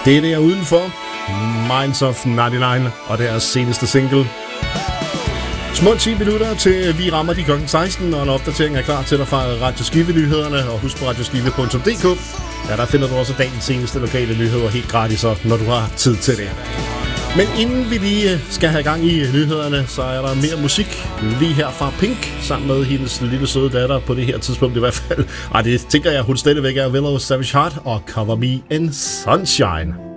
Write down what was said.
Det er der udenfor. Minds of 99 og deres seneste single. Små 10 minutter til vi rammer de klokken 16, og en opdatering er klar til dig fra Radio Skive-nyhederne. Og husk på radioskive.dk. Ja, der finder du også dagens seneste lokale nyheder helt gratis, når du har tid til det. Men inden vi lige skal have gang i nyhederne, så er der mere musik lige her fra Pink, sammen med hendes lille søde datter på det her tidspunkt i hvert fald. Det tænker jeg, hun stadigvæk er Willow Savage Heart og Cover Me in Sunshine.